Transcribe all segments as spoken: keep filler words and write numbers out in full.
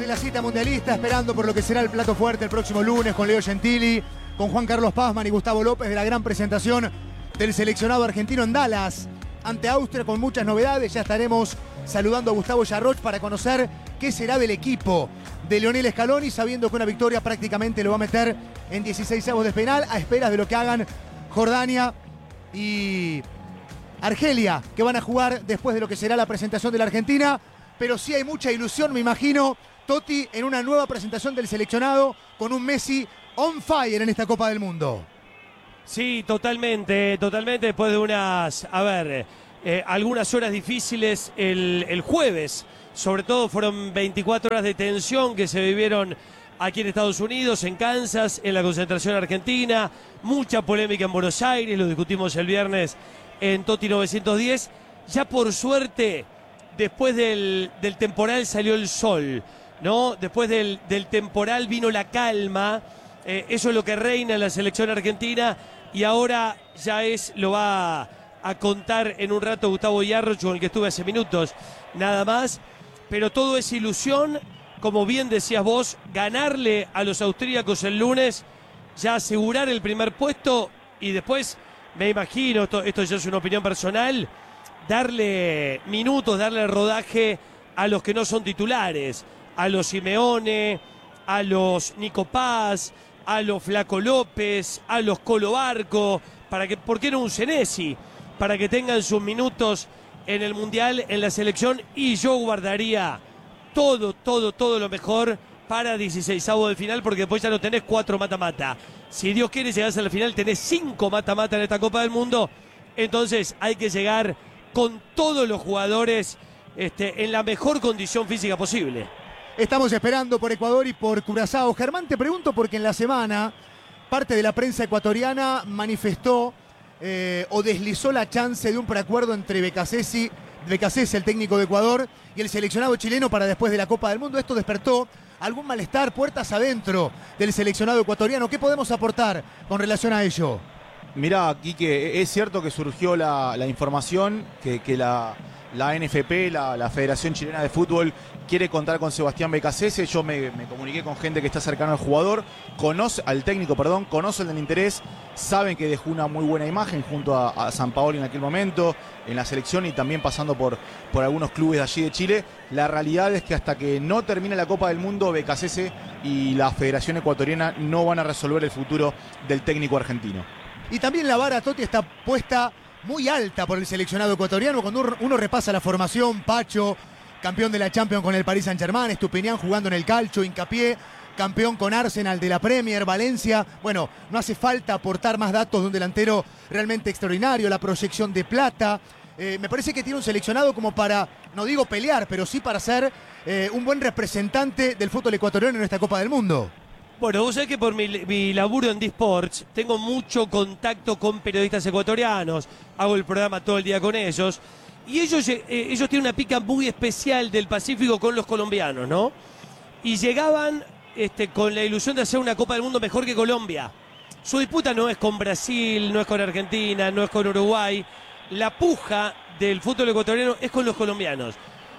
en la cita mundialista, esperando por lo que será el plato fuerte el próximo lunes con Leo Gentili, con Juan Carlos Pazman y Gustavo López, de la gran presentación del seleccionado argentino en Dallas ante Austria, con muchas novedades. Ya estaremos saludando a Gustavo Yarroch para conocer qué será del equipo de Lionel Scaloni, sabiendo que una victoria prácticamente lo va a meter en dieciseisavos de penal, a esperas de lo que hagan Jordania y Argelia, que van a jugar después de lo que será la presentación de la Argentina. Pero sí hay mucha ilusión, me imagino, Totti, en una nueva presentación del seleccionado con un Messi on fire en esta Copa del Mundo. Sí, totalmente, totalmente, después de unas, a ver, eh, algunas horas difíciles el, el jueves. Sobre todo fueron veinticuatro horas de tensión que se vivieron aquí en Estados Unidos, en Kansas, en la concentración argentina. Mucha polémica en Buenos Aires, lo discutimos el viernes en Totti novecientos diez. Ya por suerte, después del, del temporal salió el sol, ¿no? Después del, del temporal vino la calma. Eh, eso es lo que reina en la selección argentina. Y ahora ya es, lo va a contar en un rato Gustavo Yarroch, con el que estuve hace minutos, nada más. Pero todo es ilusión, como bien decías vos, ganarle a los austríacos el lunes, ya asegurar el primer puesto y después, me imagino, esto, esto ya es una opinión personal, darle minutos, darle rodaje a los que no son titulares, a los Simeone, a los Nico Paz, a los Flaco López, a los Colo Barco, para que, ¿por qué no un Senesi? Para que tengan sus minutos en el Mundial, en la selección, y yo guardaría todo, todo, todo lo mejor para dieciseisavos de final, porque después ya no tenés cuatro mata-mata. Si Dios quiere, llegás a la final, tenés cinco mata-mata en esta Copa del Mundo, entonces hay que llegar con todos los jugadores este, en la mejor condición física posible. Estamos esperando por Ecuador y por Curazao. Germán, te pregunto porque en la semana parte de la prensa ecuatoriana manifestó eh, o deslizó la chance de un preacuerdo entre Becasese, Becasese, el técnico de Ecuador, y el seleccionado chileno para después de la Copa del Mundo. Esto despertó algún malestar puertas adentro del seleccionado ecuatoriano. ¿Qué podemos aportar con relación a ello? Mirá, Quique, es cierto que surgió la, la información que, que la, la N F P, la, la Federación Chilena de Fútbol, quiere contar con Sebastián Becasese. Yo me, me comuniqué con gente que está cercana al jugador, conoce al técnico, perdón, conocen el interés, saben que dejó una muy buena imagen junto a, a Sampaoli en aquel momento, en la selección y también pasando por, por algunos clubes de allí de Chile. La realidad es que hasta que no termine la Copa del Mundo, Becasese y la Federación Ecuatoriana no van a resolver el futuro del técnico argentino. Y también la vara, Totti, está puesta muy alta por el seleccionado ecuatoriano. Cuando uno repasa la formación, Pacho, campeón de la Champions con el Paris Saint-Germain, Estupiñán jugando en el Calcio, Hincapié, campeón con Arsenal de la Premier, Valencia. Bueno, no hace falta aportar más datos de un delantero realmente extraordinario, la proyección de Plata. Eh, me parece que tiene un seleccionado como para, no digo pelear, pero sí para ser eh, un buen representante del fútbol ecuatoriano en esta Copa del Mundo. Bueno, vos sabés que por mi, mi laburo en D-Sports tengo mucho contacto con periodistas ecuatorianos, hago el programa todo el día con ellos, y ellos, eh, ellos tienen una pica muy especial del Pacífico con los colombianos, ¿no? Y llegaban este, con la ilusión de hacer una Copa del Mundo mejor que Colombia. Su disputa no es con Brasil, no es con Argentina, no es con Uruguay. La puja del fútbol ecuatoriano es con los colombianos.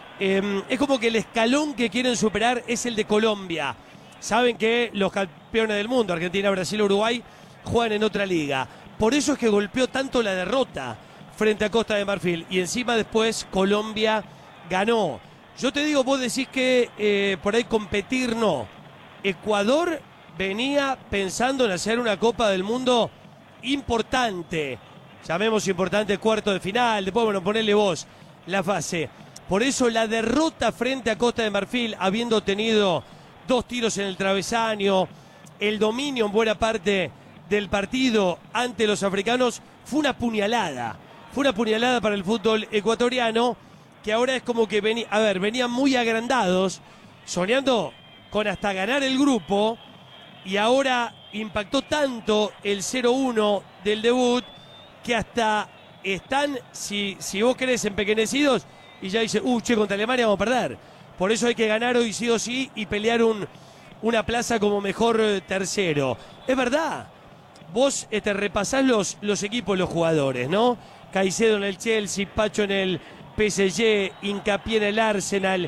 Eh, es como que el escalón que quieren superar es el de Colombia. Saben que los campeones del mundo, Argentina, Brasil, Uruguay, juegan en otra liga. Por eso es que golpeó tanto la derrota frente a Costa de Marfil. Y encima después Colombia ganó. Yo te digo, vos decís que eh, por ahí competir no. Ecuador venía pensando en hacer una Copa del Mundo importante. Llamemos importante cuarto de final. Después, bueno, ponele vos la fase. Por eso la derrota frente a Costa de Marfil, habiendo tenido dos tiros en el travesaño, el dominio en buena parte del partido ante los africanos, fue una puñalada. Fue una puñalada para el fútbol ecuatoriano, que ahora es como que venía, a ver, venían muy agrandados, soñando con hasta ganar el grupo, y ahora impactó tanto el cero uno del debut, que hasta están, si, si vos querés, empequeñecidos, y ya dice, uh, che, contra Alemania vamos a perder. Por eso hay que ganar hoy sí o sí y pelear un, una plaza como mejor tercero. Es verdad, vos este, repasás los, los equipos, los jugadores, ¿no? Caicedo en el Chelsea, Pacho en el P S G, Hincapié en el Arsenal,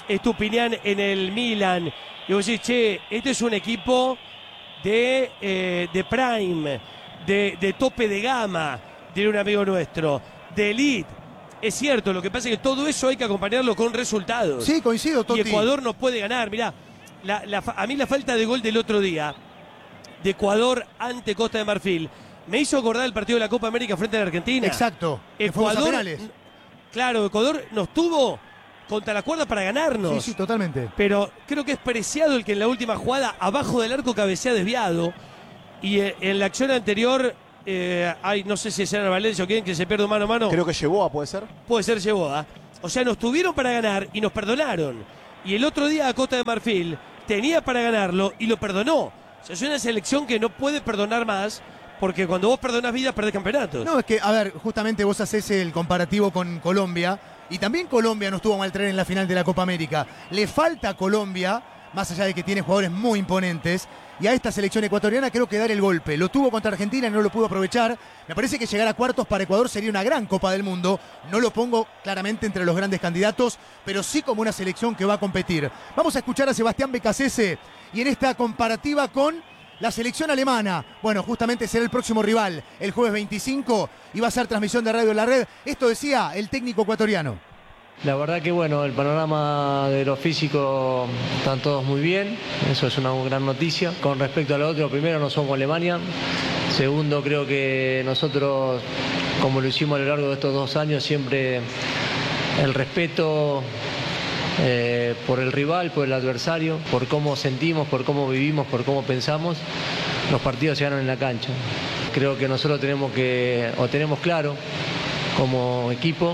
Estupiñán en el Milan. Y vos decís, che, este es un equipo de, eh, de prime, de, de tope de gama, diría un amigo nuestro, de elite. Es cierto, lo que pasa es que todo eso hay que acompañarlo con resultados. Sí, coincido, Totti. Y Ecuador no puede ganar. Mirá, la, la, a mí la falta de gol del otro día de Ecuador ante Costa de Marfil me hizo acordar el partido de la Copa América frente a la Argentina. Exacto. Ecuador, claro, Ecuador nos tuvo contra la cuerda para ganarnos. Sí, sí, totalmente. Pero creo que es preciado el que en la última jugada abajo del arco cabecea desviado y en la acción anterior eh, hay, no sé si es en Valencia o quién, que se pierde mano a mano. Creo que Yeboah, ¿puede ser? Puede ser Yeboah. O sea, nos tuvieron para ganar y nos perdonaron. Y el otro día a Costa de Marfil tenía para ganarlo y lo perdonó. O sea, es una selección que no puede perdonar más, porque cuando vos perdonás vidas, perdés campeonatos. No, es que, a ver, justamente vos hacés el comparativo con Colombia, y también Colombia no estuvo mal traer en la final de la Copa América. Le falta a Colombia, más allá de que tiene jugadores muy imponentes, y a esta selección ecuatoriana creo que dar el golpe. Lo tuvo contra Argentina y no lo pudo aprovechar. Me parece que llegar a cuartos para Ecuador sería una gran Copa del Mundo. No lo pongo claramente entre los grandes candidatos, pero sí como una selección que va a competir. Vamos a escuchar a Sebastián Becasese y en esta comparativa con la selección alemana. Bueno, justamente será el próximo rival, el jueves veinticinco, y va a ser transmisión de Radio La Red. Esto decía el técnico ecuatoriano. La verdad que bueno, el panorama de lo físico están todos muy bien, eso es una gran noticia. Con respecto a lo otro, primero no somos Alemania, segundo creo que nosotros, como lo hicimos a lo largo de estos dos años, siempre el respeto eh, por el rival, por el adversario, por cómo sentimos, por cómo vivimos, por cómo pensamos, los partidos se ganan en la cancha. Creo que nosotros tenemos que, o tenemos claro como equipo,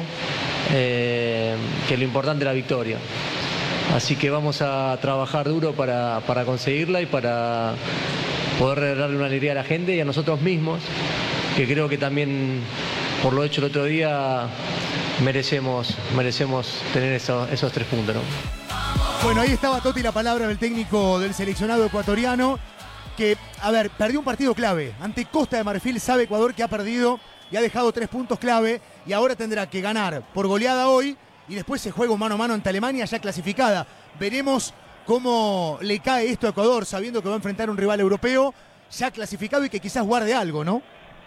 Eh, que lo importante es la victoria. Así que vamos a trabajar duro para, para conseguirla y para poder darle una alegría a la gente y a nosotros mismos, que creo que también, por lo hecho el otro día, merecemos, merecemos tener esos, esos tres puntos, ¿no? Bueno, ahí estaba Totti, la palabra del técnico del seleccionado ecuatoriano, que, a ver, perdió un partido clave. Ante Costa de Marfil sabe Ecuador que ha perdido y ha dejado tres puntos clave, y ahora tendrá que ganar por goleada hoy y después se juega un mano a mano ante Alemania ya clasificada. Veremos cómo le cae esto a Ecuador, sabiendo que va a enfrentar a un rival europeo ya clasificado y que quizás guarde algo, ¿no?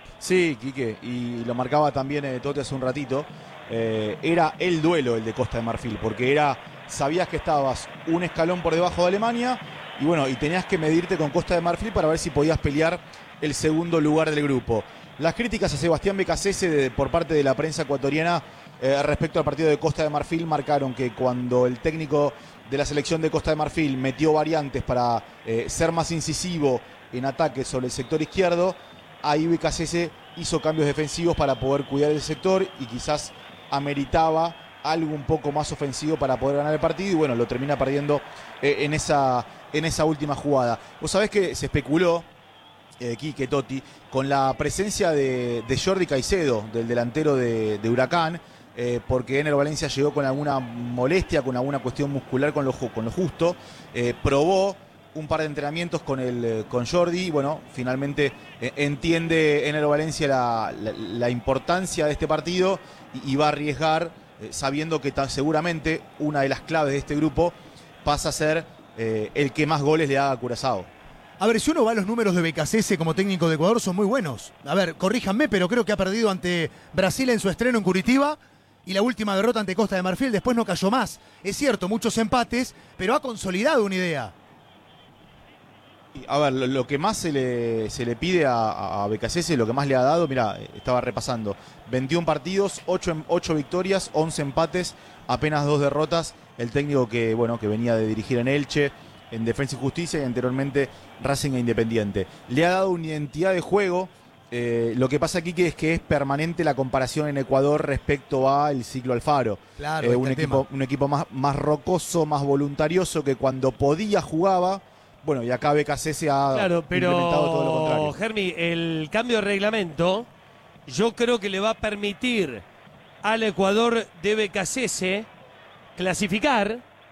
Sí, Quique, y lo marcaba también eh, Totti hace un ratito. Eh, era el duelo el de Costa de Marfil, porque era, sabías que estabas un escalón por debajo de Alemania y bueno, y tenías que medirte con Costa de Marfil para ver si podías pelear el segundo lugar del grupo. Las críticas a Sebastián Becasese de, por parte de la prensa ecuatoriana eh, respecto al partido de Costa de Marfil marcaron que cuando el técnico de la selección de Costa de Marfil metió variantes para eh, ser más incisivo en ataque sobre el sector izquierdo, ahí Becasese hizo cambios defensivos para poder cuidar el sector y quizás ameritaba algo un poco más ofensivo para poder ganar el partido y bueno, lo termina perdiendo eh, en, esa, en esa última jugada. Vos sabés que se especuló, Eh, Quique, Totti, con la presencia de, de Jordi Caicedo, del delantero de, de Huracán, eh, porque Ener Valencia llegó con alguna molestia, con alguna cuestión muscular con lo, con lo justo, eh, probó un par de entrenamientos con, el, con Jordi y bueno, finalmente eh, entiende Ener Valencia la, la, la importancia de este partido y, y va a arriesgar, eh, sabiendo que tan, seguramente una de las claves de este grupo pasa a ser eh, el que más goles le haga a Curazao. A ver, si uno va a los números de Becasese como técnico de Ecuador, son muy buenos. A ver, corríjanme, pero creo que ha perdido ante Brasil en su estreno en Curitiba y la última derrota ante Costa de Marfil, después no cayó más. Es cierto, muchos empates, pero ha consolidado una idea. A ver, lo, lo que más se le, se le pide a, a Becasese, lo que más le ha dado, mira, estaba repasando, veintiún partidos, ocho, ocho victorias, once empates, apenas dos derrotas. El técnico que, bueno, que venía de dirigir en Elche, en Defensa y Justicia y anteriormente Racing e Independiente. Le ha dado una identidad de juego. Eh, lo que pasa aquí que es que es permanente la comparación en Ecuador respecto al ciclo Alfaro. Claro, eh, un, equipo, un equipo más, más rocoso, más voluntarioso, que cuando podía jugaba. Bueno, y acá Becasese ha claro, pero, implementado todo lo contrario. Germi, el cambio de reglamento yo creo que le va a permitir al Ecuador de Becasese clasificar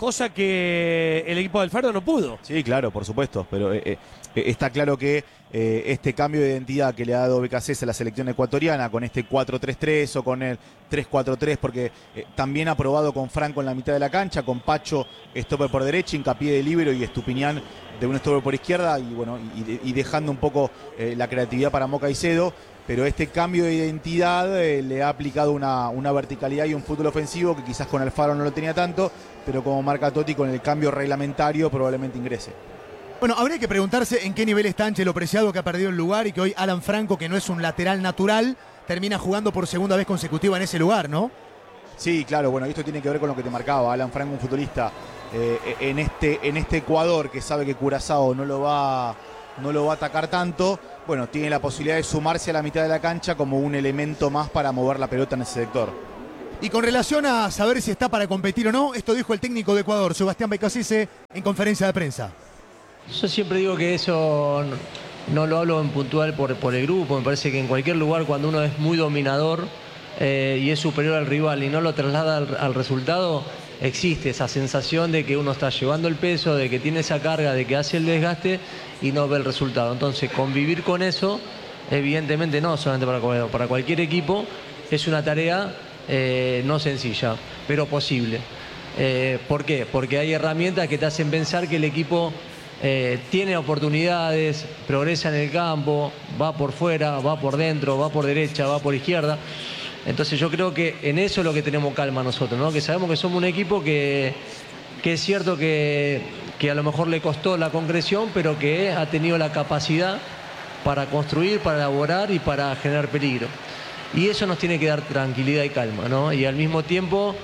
cosa que el equipo de Alfaro no pudo. Sí, claro, por supuesto, pero eh, eh, está claro que eh, este cambio de identidad que le ha dado B K C S a la selección ecuatoriana con este cuatro tres tres o con el tres cuatro tres, porque eh, también ha probado con Franco en la mitad de la cancha, con Pacho stopper por derecha, Hincapié de líbero y Estupiñán de un stopper por izquierda, y bueno, y, y dejando un poco eh, la creatividad para Mo Caicedo. Pero este cambio de identidad eh, le ha aplicado una, una verticalidad y un fútbol ofensivo que quizás con Alfaro no lo tenía tanto, pero como marca Totti, con el cambio reglamentario probablemente ingrese. Bueno, habría que preguntarse en qué nivel está Angelo Preciado, que ha perdido el lugar, y que hoy Alan Franco, que no es un lateral natural, termina jugando por segunda vez consecutiva en ese lugar, ¿no? Sí, claro, bueno, esto tiene que ver con lo que te marcaba. Alan Franco, un futbolista eh, en, este, en este Ecuador que sabe que Curazao no lo va, no lo va a atacar tanto. Bueno, tiene la posibilidad de sumarse a la mitad de la cancha como un elemento más para mover la pelota en ese sector. Y con relación a saber si está para competir o no, esto dijo el técnico de Ecuador, Sebastián Becasese, en conferencia de prensa. Yo siempre digo que eso no, no lo hablo en puntual por, por el grupo. Me parece que en cualquier lugar, cuando uno es muy dominador eh, y es superior al rival y no lo traslada al, al resultado, existe esa sensación de que uno está llevando el peso, de que tiene esa carga, de que hace el desgaste y no ve el resultado. Entonces, convivir con eso, evidentemente no solamente para, para cualquier equipo, es una tarea eh, no sencilla, pero posible. Eh, ¿Por qué? Porque hay herramientas que te hacen pensar que el equipo eh, tiene oportunidades, progresa en el campo, va por fuera, va por dentro, va por derecha, va por izquierda. Entonces yo creo que en eso es lo que tenemos calma nosotros, ¿no? Que sabemos que somos un equipo que, que es cierto que, que a lo mejor le costó la concreción, pero que ha tenido la capacidad para construir, para elaborar y para generar peligro. Y eso nos tiene que dar tranquilidad y calma, ¿no? Y al mismo tiempo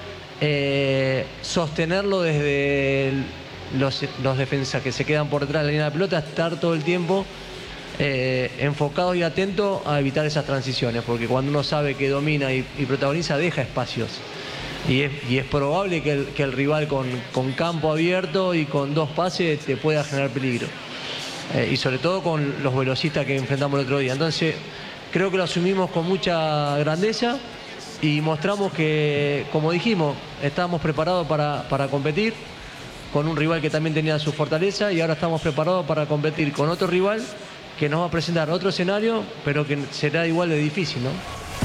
eh, sostenerlo desde el, los, los defensas que se quedan por detrás de la línea de pelota, estar todo el tiempo Eh, enfocado y atento a evitar esas transiciones, porque cuando uno sabe que domina y, y protagoniza, deja espacios. Y es, y es probable que el, que el rival con, con campo abierto y con dos pases te pueda generar peligro. Eh, y sobre todo con los velocistas que enfrentamos el otro día. Entonces, creo que lo asumimos con mucha grandeza y mostramos que, como dijimos, estábamos preparados para, para competir con un rival que también tenía su fortaleza, y ahora estamos preparados para competir con otro rival que nos va a presentar otro escenario, pero que será igual de difícil, ¿no?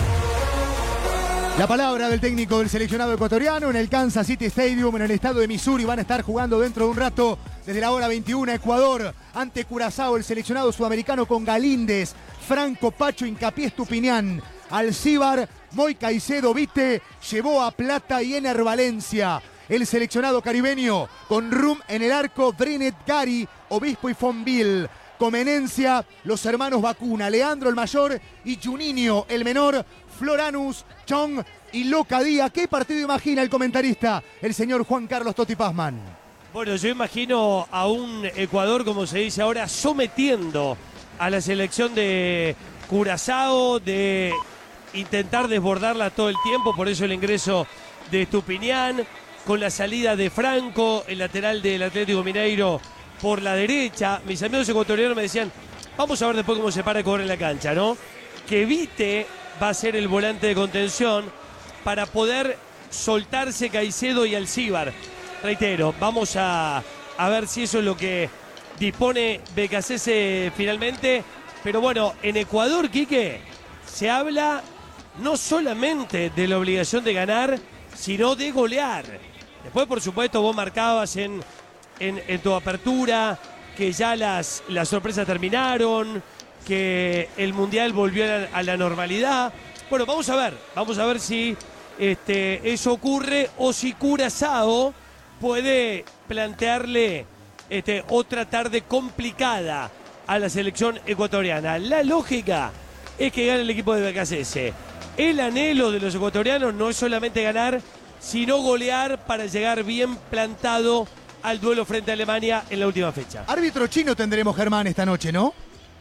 La palabra del técnico del seleccionado ecuatoriano en el Kansas City Stadium, en el estado de Missouri. Van a estar jugando dentro de un rato, desde la hora veintiuna, Ecuador ante Curazao, el seleccionado sudamericano con Galíndez, Franco, Pacho, Hincapié, Estupiñán, Alcíbar, Moy Caicedo, Vite, llevó a Plata y Ener Valencia. El seleccionado caribeño con Rum en el arco, Brenet, Gary, Obispo y Fonville. Comenencia, los hermanos Vacuna, Leandro el mayor y Juninho el menor, Floranus, Chong y Locadía. ¿Qué partido imagina el comentarista, el señor Juan Carlos Totti Pazman? Bueno, yo imagino a un Ecuador, como se dice ahora, sometiendo a la selección de Curazao, de intentar desbordarla todo el tiempo, por eso el ingreso de Estupiñán, con la salida de Franco, el lateral del Atlético Mineiro, por la derecha. Mis amigos ecuatorianos me decían, vamos a ver después cómo se para Ecuador en la cancha, ¿no? Que Vite va a ser el volante de contención para poder soltarse Caicedo y Alcíbar. Reitero, vamos a, a ver si eso es lo que dispone Becasese finalmente. Pero bueno, en Ecuador, Quique, se habla no solamente de la obligación de ganar, sino de golear. Después, por supuesto, vos marcabas en... En, en tu apertura, que ya las, las sorpresas terminaron, que el Mundial volvió a la, a la normalidad. Bueno, vamos a ver, vamos a ver si este, eso ocurre o si Curazao puede plantearle este, otra tarde complicada a la selección ecuatoriana. La lógica es que gane el equipo de Becasese. El anhelo de los ecuatorianos no es solamente ganar, sino golear para llegar bien plantado al duelo frente a Alemania en la última fecha. Árbitro chino tendremos, Germán, esta noche, ¿no?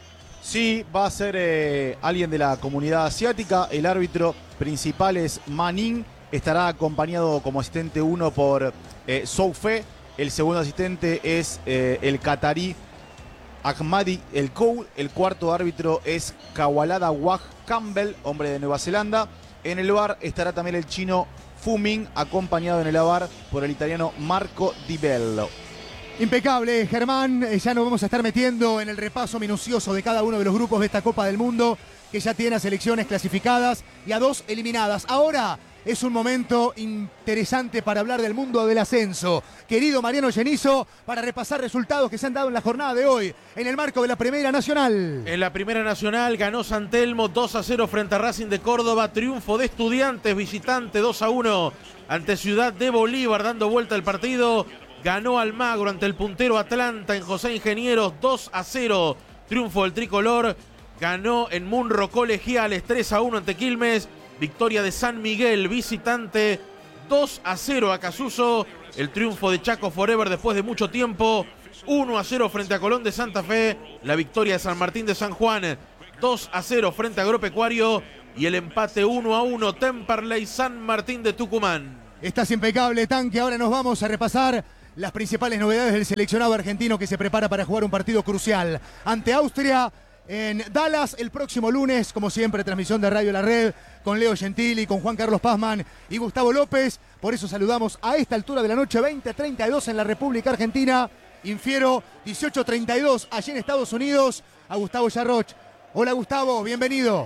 Sí, va a ser eh, alguien de la comunidad asiática. El árbitro principal es Manin. Estará acompañado como asistente uno por eh, Soufe. El segundo asistente es eh, el catarí Ahmadi El Koul. El cuarto árbitro es Kawalada Wah Campbell, hombre de Nueva Zelanda. En el V A R estará también el chino Fuming, acompañado en el A V A R por el italiano Marco Di Bello. Impecable, Germán. Eh, ya nos vamos a estar metiendo en el repaso minucioso de cada uno de los grupos de esta Copa del Mundo, que ya tiene a selecciones clasificadas y a dos eliminadas. Ahora es un momento interesante para hablar del mundo del ascenso. Querido Mariano Genizo, para repasar resultados que se han dado en la jornada de hoy, en el marco de la Primera Nacional. En la Primera Nacional ganó San Telmo dos a cero frente a Racing de Córdoba. Triunfo de Estudiantes, visitante dos a uno ante Ciudad de Bolívar, dando vuelta el partido. Ganó Almagro ante el puntero Atlanta en José Ingenieros dos a cero. Triunfo del tricolor. Ganó en Munro Colegiales tres a uno ante Quilmes. Victoria de San Miguel, visitante, dos a cero a Casuso. El triunfo de Chaco Forever después de mucho tiempo, uno a cero frente a Colón de Santa Fe. La victoria de San Martín de San Juan, dos a cero frente a Agropecuario. Y el empate uno a uno, Temperley San Martín de Tucumán. Estás impecable, Tanque. Ahora nos vamos a repasar las principales novedades del seleccionado argentino que se prepara para jugar un partido crucial ante Austria en Dallas el próximo lunes. Como siempre, transmisión de Radio La Red con Leo Gentili, con Juan Carlos Pazman y Gustavo López. Por eso saludamos a esta altura de la noche, veinte treinta y dos en la República Argentina. Infiero dieciocho treinta y dos allí en Estados Unidos, a Gustavo Yarroch. Hola Gustavo, bienvenido.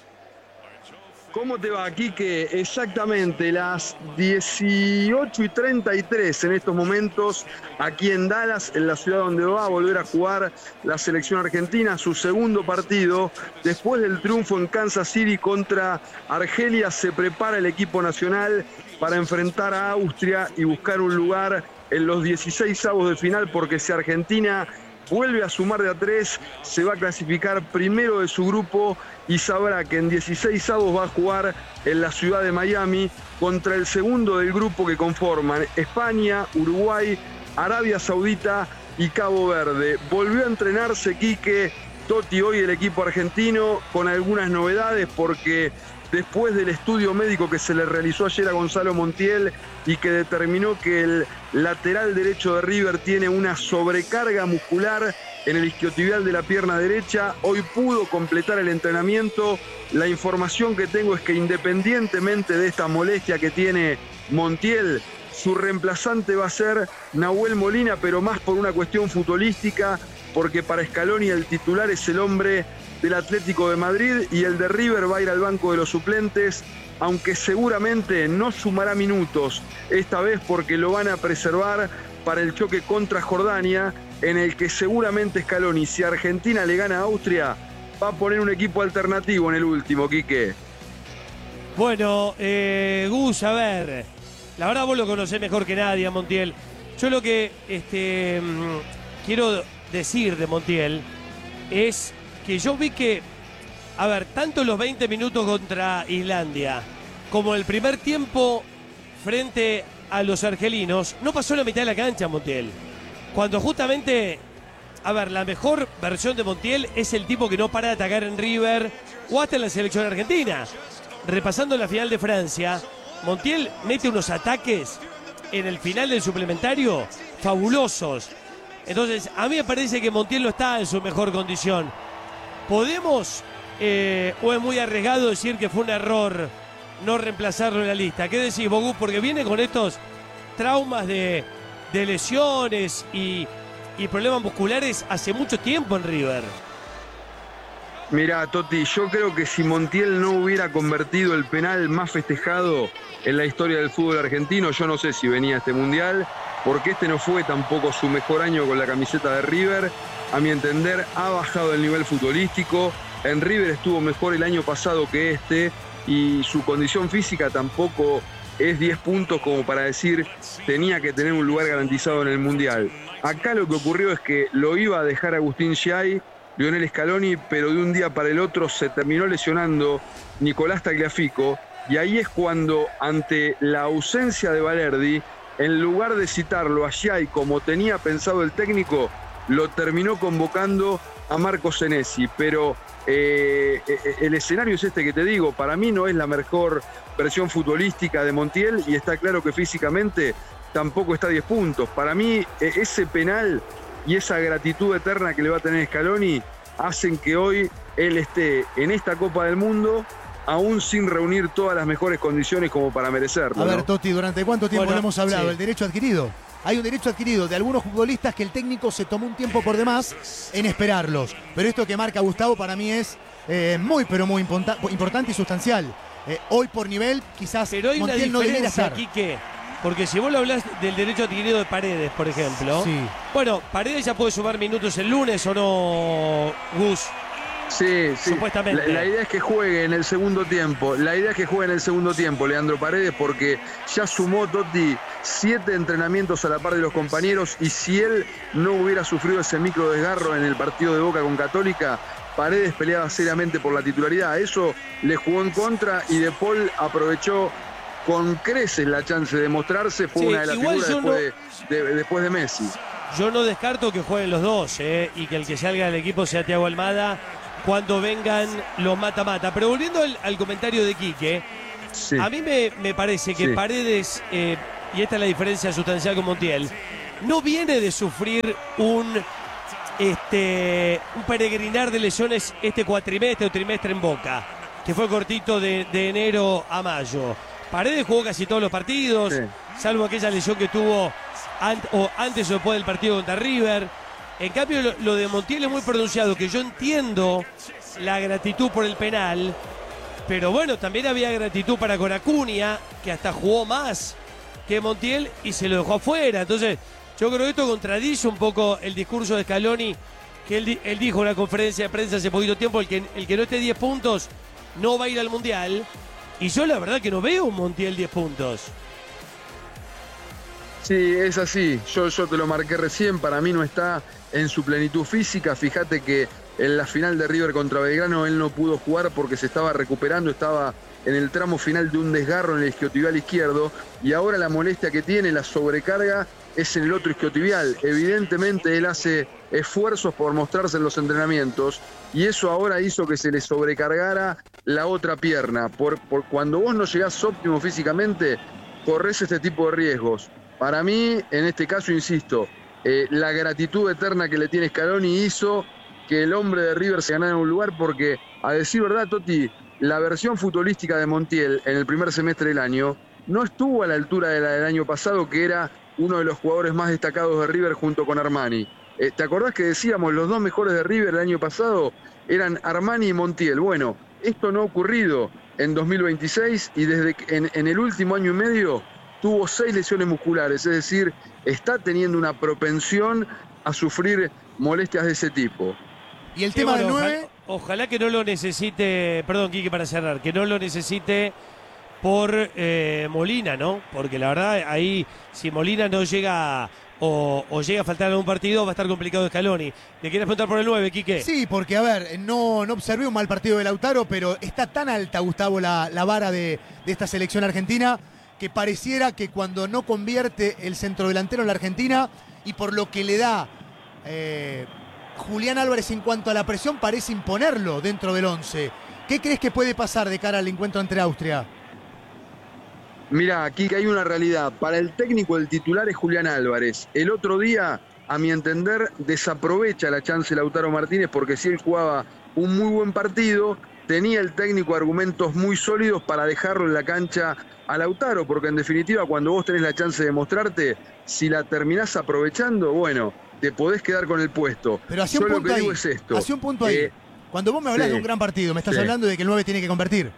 ¿Cómo te va, Quique? Exactamente, las dieciocho y treinta y tres en estos momentos, aquí en Dallas, en la ciudad donde va a volver a jugar la selección argentina, su segundo partido. Después del triunfo en Kansas City contra Argelia, se prepara el equipo nacional para enfrentar a Austria y buscar un lugar en los dieciséis avos de final, porque si Argentina vuelve a sumar de a tres, se va a clasificar primero de su grupo y sabrá que en dieciséis avos va a jugar en la ciudad de Miami contra el segundo del grupo que conforman España, Uruguay, Arabia Saudita y Cabo Verde. Volvió a entrenarse, Quique, Totti, hoy el equipo argentino, con algunas novedades, porque después del estudio médico que se le realizó ayer a Gonzalo Montiel y que determinó que el lateral derecho de River tiene una sobrecarga muscular en el isquiotibial de la pierna derecha, hoy pudo completar el entrenamiento. La información que tengo es que independientemente de esta molestia que tiene Montiel, su reemplazante va a ser Nahuel Molina, pero más por una cuestión futbolística, porque para Scaloni el titular es el hombre del Atlético de Madrid y el de River va a ir al banco de los suplentes, aunque seguramente no sumará minutos esta vez porque lo van a preservar para el choque contra Jordania, en el que seguramente Scaloni, si Argentina le gana a Austria, va a poner un equipo alternativo en el último, Quique. Bueno, eh, Gus, a ver, la verdad vos lo conocés mejor que nadie a Montiel. Yo lo que este, quiero decir de Montiel es que yo vi que, a ver, tanto los veinte minutos contra Islandia como el primer tiempo frente a los argelinos, no pasó la mitad de la cancha Montiel. Cuando justamente, a ver, la mejor versión de Montiel es el tipo que no para de atacar en River o hasta en la selección argentina. Repasando la final de Francia, Montiel mete unos ataques en el final del suplementario fabulosos. Entonces, a mí me parece que Montiel no está en su mejor condición. ¿Podemos, eh, o es muy arriesgado decir que fue un error no reemplazarlo en la lista? ¿Qué decís, Bogus? Porque viene con estos traumas de, de lesiones y, y problemas musculares hace mucho tiempo en River. Mirá, Totti, yo creo que si Montiel no hubiera convertido el penal más festejado en la historia del fútbol argentino, yo no sé si venía a este Mundial, porque este no fue tampoco su mejor año con la camiseta de River. A mi entender, ha bajado el nivel futbolístico. En River estuvo mejor el año pasado que este, y su condición física tampoco es diez puntos como para decir tenía que tener un lugar garantizado en el Mundial. Acá lo que ocurrió es que lo iba a dejar Agustín Schiai, Lionel Scaloni, pero de un día para el otro se terminó lesionando Nicolás Tagliafico, y ahí es cuando, ante la ausencia de Valerdi, en lugar de citarlo a Schiai como tenía pensado el técnico, lo terminó convocando a Marco Senesi. Pero eh, el escenario es este que te digo, para mí no es la mejor versión futbolística de Montiel, y está claro que físicamente tampoco está a diez puntos. Para mí ese penal y esa gratitud eterna que le va a tener Scaloni hacen que hoy él esté en esta Copa del Mundo aún sin reunir todas las mejores condiciones como para merecerlo. A ver, ¿no? Toti, ¿durante cuánto tiempo Bueno, le hemos hablado? sí. El derecho adquirido. Hay un derecho adquirido de algunos futbolistas que el técnico se tomó un tiempo por demás en esperarlos. Pero esto que marca Gustavo para mí es eh, muy, pero muy imponta- importante y sustancial. Eh, hoy por nivel, quizás Pero hay una Montiel no debería diferencia estar. aquí que, porque si vos lo hablas del derecho adquirido de Paredes, por ejemplo, Sí. bueno, Paredes ya puede sumar minutos el lunes o no, Gus. Sí, sí. Supuestamente. La, la idea es que juegue en el segundo tiempo. La idea es que juegue en el segundo tiempo, Leandro Paredes, porque ya sumó Totti siete entrenamientos a la par de los compañeros y si él no hubiera sufrido ese micro desgarro en el partido de Boca con Católica, Paredes peleaba seriamente por la titularidad. Eso le jugó en contra y De Paul aprovechó con creces la chance de mostrarse. Fue Sí, una de las igual figuras yo después, no- de, de- después de Messi. Yo no descarto que jueguen los dos, eh, y que el que salga del equipo sea Thiago Almada cuando vengan los mata-mata. Pero volviendo al, al comentario de Quique, Sí. a mí me, me parece que Sí. Paredes, eh, y esta es la diferencia sustancial con Montiel, no viene de sufrir un, este, un peregrinar de lesiones este cuatrimestre o trimestre en Boca, que fue cortito de, de enero a mayo. Paredes jugó casi todos los partidos, Sí. salvo aquella lesión que tuvo an- o antes o después del partido contra River. En cambio, lo, lo de Montiel es muy pronunciado, que yo entiendo la gratitud por el penal, pero bueno, también había gratitud para con Acuña, que hasta jugó más que Montiel y se lo dejó afuera. Entonces, yo creo que esto contradice un poco el discurso de Scaloni, que él, di- él dijo en la conferencia de prensa hace poquito tiempo, el que, el que no esté diez puntos no va a ir al Mundial. Y yo la verdad que no veo un Montiel diez puntos. Sí, es así. Yo, yo te lo marqué recién. Para mí no está en su plenitud física. Fíjate que en la final de River contra Belgrano él no pudo jugar porque se estaba recuperando, estaba en el tramo final de un desgarro en el isquiotibial izquierdo y ahora la molestia que tiene, la sobrecarga, es en el otro isquiotibial. Evidentemente él hace esfuerzos por mostrarse en los entrenamientos y eso ahora hizo que se le sobrecargara la otra pierna. Por, por cuando vos no llegás óptimo físicamente, corres este tipo de riesgos. Para mí, en este caso, insisto, eh, la gratitud eterna que le tiene Scaloni hizo que el hombre de River se ganara un lugar porque, a decir verdad, Totti, la versión futbolística de Montiel en el primer semestre del año no estuvo a la altura de la del año pasado, que era uno de los jugadores más destacados de River junto con Armani. Eh, ¿Te acordás que decíamos los dos mejores de River el año pasado eran Armani y Montiel? Bueno, esto no ha ocurrido en dos mil veintiséis y desde que en, en el último año y medio tuvo seis lesiones musculares, es decir, está teniendo una propensión a sufrir molestias de ese tipo. Y el Sí, tema bueno, del nueve... Ojalá, ojalá que no lo necesite, perdón, Quique, para cerrar, que no lo necesite por eh, Molina, ¿no? Porque la verdad, ahí, si Molina no llega o, o llega a faltar algún partido, va a estar complicado Scaloni. ¿Le quieres preguntar por el nueve, Quique? Sí, porque a ver, no, no observé un mal partido de Lautaro, pero está tan alta, Gustavo, la, la vara de, de esta selección argentina, que pareciera que cuando no convierte el centrodelantero en la Argentina y por lo que le da eh, Julián Álvarez en cuanto a la presión, parece imponerlo dentro del once. ¿Qué crees que puede pasar de cara al encuentro entre Austria? Mirá, aquí hay una realidad. Para el técnico el titular es Julián Álvarez. El otro día, a mi entender, desaprovecha la chance Lautaro Martínez porque si él jugaba un muy buen partido, tenía el técnico argumentos muy sólidos para dejarlo en la cancha a Lautaro, porque en definitiva cuando vos tenés la chance de mostrarte, si la terminás aprovechando, bueno, te podés quedar con el puesto. Pero hacia Yo un lo punto que ahí, digo es esto. hacia un punto ahí. Eh, Cuando vos me hablas sí, de un gran partido, me estás sí. hablando de que el nueve tiene que convertir.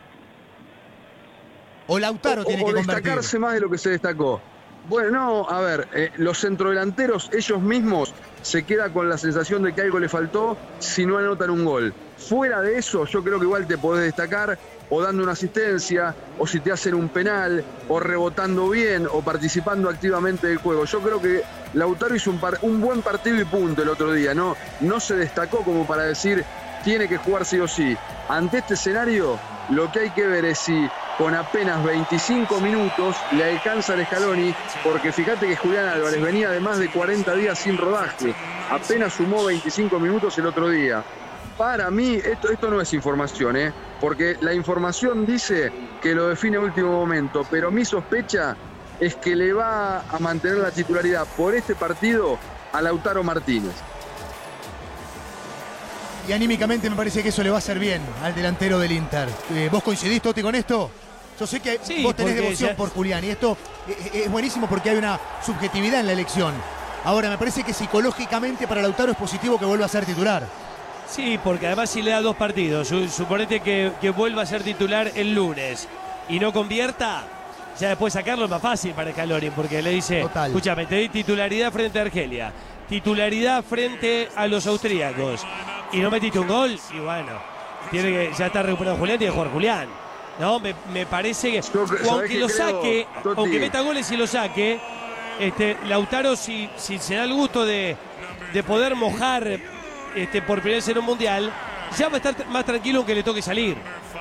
O Lautaro o, tiene o que convertir. destacarse más de lo que se destacó. Bueno, no, a ver, eh, los centrodelanteros ellos mismos se quedan con la sensación de que algo le faltó si no anotan un gol. Fuera de eso, yo creo que igual te podés destacar o dando una asistencia, o si te hacen un penal, o rebotando bien, o participando activamente del juego. Yo creo que Lautaro hizo un, par, un buen partido y punto el otro día, ¿no? No se destacó como para decir tiene que jugar sí o sí. Ante este escenario, lo que hay que ver es si con apenas veinticinco minutos le alcanza al Scaloni, porque fíjate que Julián Álvarez venía de más de cuarenta días sin rodaje, apenas sumó veinticinco minutos el otro día. Para mí, esto, esto no es información, ¿eh? Porque la información dice que lo define a último momento, pero mi sospecha es que le va a mantener la titularidad por este partido a Lautaro Martínez. y anímicamente me parece que eso le va a hacer bien al delantero del Inter. Eh, ¿Vos coincidís, Totti, con esto? Yo sé que Sí, vos tenés porque devoción ya- por Julián y esto es, es buenísimo porque hay una subjetividad en la elección. Ahora, me parece que psicológicamente para Lautaro es positivo que vuelva a ser titular. Sí, porque además si le da dos partidos, su- suponete que, que vuelva a ser titular el lunes y no convierta, ya después sacarlo es más fácil para Scaloni, porque le dice, Total. escúchame, te di titularidad frente a Argelia, titularidad frente a los austríacos, y no metiste un gol, y bueno, tiene que, ya está recuperado Julián, tiene que jugar Julián. No, me, me parece que, Yo cre- o aunque ¿sabés qué lo creo, saque, Totti? aunque meta goles y lo saque, este, Lautaro, si, si se da el gusto de, de poder mojar este, por primera vez en un mundial, ya va a estar más tranquilo aunque le toque salir.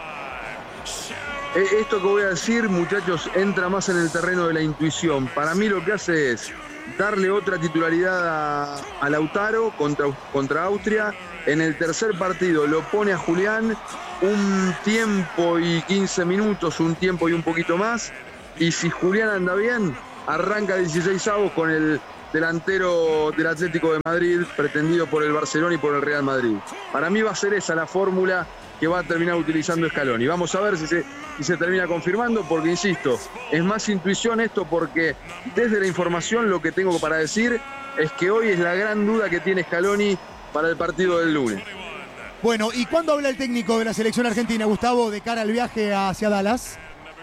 Eh, Esto que voy a decir, muchachos, entra más en el terreno de la intuición. Para mí lo que hace es darle otra titularidad a, a Lautaro contra, contra Austria. En el tercer partido lo pone a Julián un tiempo y quince minutos, un tiempo y un poquito más. Y si Julián anda bien, arranca dieciséis avos con el delantero del Atlético de Madrid, pretendido por el Barcelona y por el Real Madrid. Para mí va a ser esa la fórmula que va a terminar utilizando Scaloni. Vamos a ver si se, si se termina confirmando, porque insisto, es más intuición esto, porque desde la información lo que tengo para decir es que hoy es la gran duda que tiene Scaloni para el partido del lunes. Bueno, ¿y cuándo habla el técnico de la selección argentina, Gustavo, de cara al viaje hacia Dallas?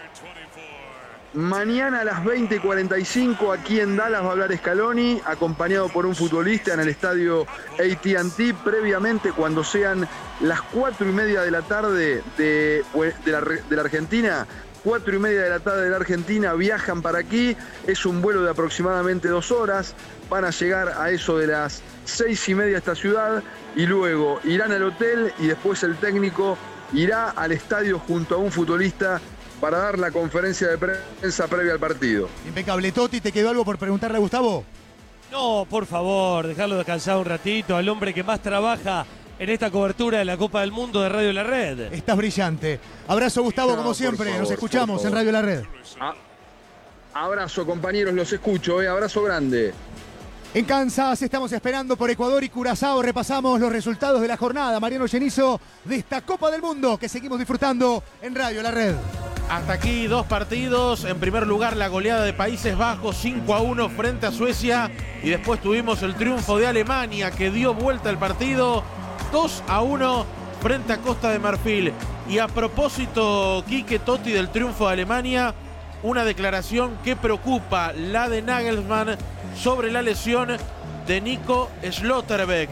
Mañana a las veinte y cuarenta y cinco aquí en Dallas va a hablar Scaloni, acompañado por un futbolista en el estadio A T and T. Previamente, cuando sean las cuatro y media de la tarde de, de, la, de la Argentina, cuatro y media de la tarde de la Argentina, viajan para aquí. Es un vuelo de aproximadamente dos horas. Van a llegar a eso de las seis y media a esta ciudad y luego irán al hotel y después el técnico irá al estadio junto a un futbolista para dar la conferencia de prensa previa al partido. Impecable. Totti, ¿te quedó algo por preguntarle a Gustavo? No, por favor, dejarlo descansar un ratito al hombre que más trabaja en esta cobertura de la Copa del Mundo de Radio La Red. Estás brillante. Abrazo, Gustavo, No, como por siempre. favor, Nos escuchamos por en favor. Radio La Red. Ah, abrazo, compañeros, los escucho, eh, abrazo grande. En Kansas estamos esperando por Ecuador y Curazao. Repasamos los resultados de la jornada. Mariano Llenizo, de esta Copa del Mundo que seguimos disfrutando en Radio La Red. Hasta aquí dos partidos. En primer lugar, la goleada de Países Bajos cinco a uno frente a Suecia. Y después tuvimos el triunfo de Alemania, que dio vuelta al partido dos a uno frente a Costa de Marfil. Y a propósito, Quique, Totti, del triunfo de Alemania, una declaración que preocupa, la de Nagelsmann sobre la lesión de Nico Schlotterbeck,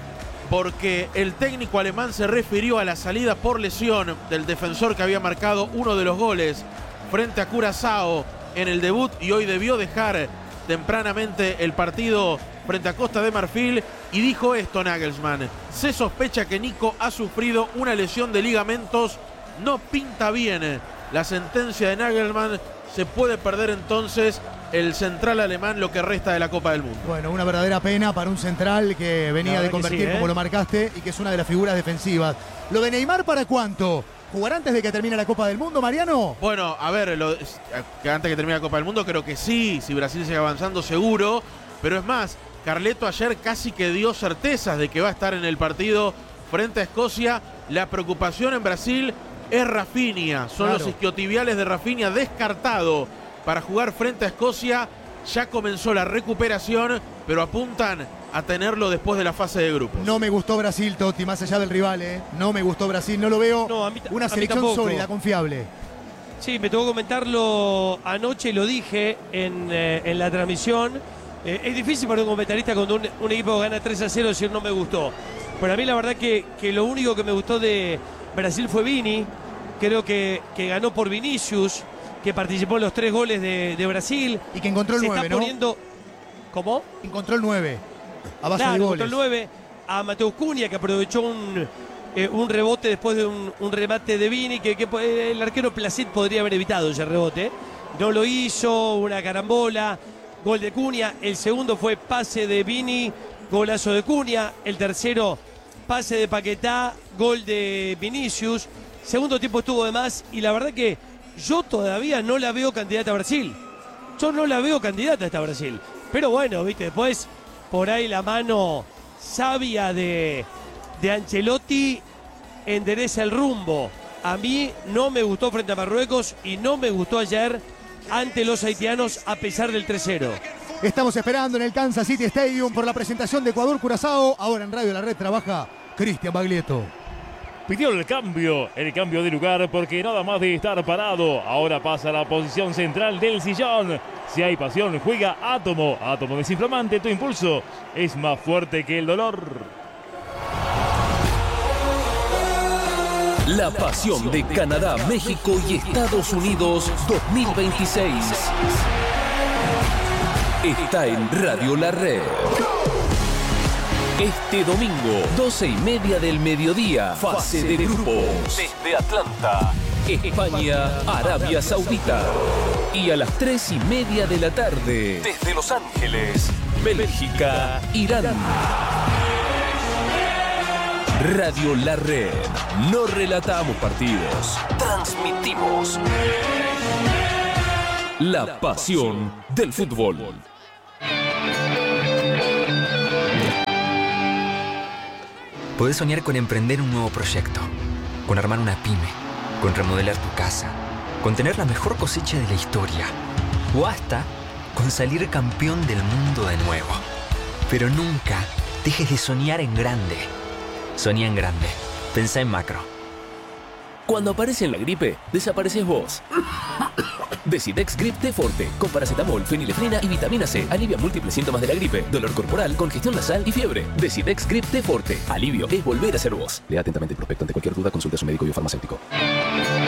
porque el técnico alemán se refirió a la salida por lesión del defensor que había marcado uno de los goles frente a Curazao en el debut y hoy debió dejar tempranamente el partido frente a Costa de Marfil, y dijo esto Nagelsmann: se sospecha que Nico ha sufrido una lesión de ligamentos, no pinta bien la sentencia de Nagelsmann, se puede perder entonces el central alemán lo que resta de la Copa del Mundo. Bueno, una verdadera pena para un central que venía La de verdad que convertir, sí, ¿eh? como lo marcaste, y que es una de las figuras defensivas. ¿Lo de Neymar para cuánto? ¿Jugar antes de que termine la Copa del Mundo, Mariano? Bueno, a ver, lo, que antes que termine la Copa del Mundo, creo que sí, si Brasil sigue avanzando, seguro. Pero es más, Carleto ayer casi que dio certezas de que va a estar en el partido frente a Escocia. La preocupación en Brasil es Rafinha, son Claro. los isquiotibiales de Rafinha, descartado para jugar frente a Escocia. Ya comenzó la recuperación, pero apuntan a tenerlo después de la fase de grupos. No me gustó Brasil, Totti, más allá del rival, ¿eh? No me gustó Brasil, no lo veo No, a mí- a una mí selección tampoco. sólida, confiable. Sí, me tocó comentarlo anoche, lo dije en, eh, en la transmisión. Eh, es difícil para un comentarista cuando un, un equipo gana tres a cero decir no me gustó. Pero a mí la verdad que, que lo único que me gustó de Brasil fue Vini. Creo que, que ganó por Vinicius, que participó en los tres goles de, de Brasil. Y que encontró el Se nueve, está ¿no? poniendo... ¿Cómo? Encontró el nueve, a base Claro, de contra goles. el nueve, a Mateus Cunha, que aprovechó un, eh, un rebote después de un, un remate de Vini, que, que eh, el arquero Placid podría haber evitado ese rebote. No lo hizo, una carambola, gol de Cunha. El segundo fue pase de Vini, golazo de Cunha. El tercero, pase de Paquetá, gol de Vinicius. Segundo tiempo estuvo de más y la verdad que yo todavía no la veo candidata a Brasil. Yo no la veo candidata a esta Brasil. Pero bueno, viste, después por ahí la mano sabia de, de Ancelotti endereza el rumbo. A mí no me gustó frente a Marruecos y no me gustó ayer ante los haitianos a pesar del tres cero. Estamos esperando en el Kansas City Stadium por la presentación de Ecuador-Curazao. Ahora en Radio La Red trabaja Cristian Baglietto. Pidió el cambio, el cambio de lugar porque nada más de estar parado. Ahora pasa a la posición central del sillón. Si hay pasión, juega Átomo. Átomo desinflamante, tu impulso es más fuerte que el dolor. La pasión de Canadá, México y Estados Unidos dos mil veintiséis. Está en Radio La Red. Este domingo, doce y media del mediodía, fase de grupos. Desde Atlanta, España, Arabia Saudita. Y a las tres y media de la tarde, desde Los Ángeles, Bélgica, Irán. Radio La Red. No relatamos partidos, transmitimos la pasión del fútbol. Podés soñar con emprender un nuevo proyecto, con armar una pyme, con remodelar tu casa, con tener la mejor cosecha de la historia, o hasta con salir campeón del mundo de nuevo. Pero nunca dejes de soñar en grande. Soñá en grande. Pensá en macro. Cuando aparece en la gripe, desapareces vos. Decidex Grip T Forte, con paracetamol, fenilefrina y vitamina C. Alivia múltiples síntomas de la gripe, dolor corporal, congestión nasal y fiebre. Decidex Grip T Forte. Alivio es volver a ser vos. Lea atentamente el prospecto. Ante cualquier duda, consulte a su médico biofarmacéutico.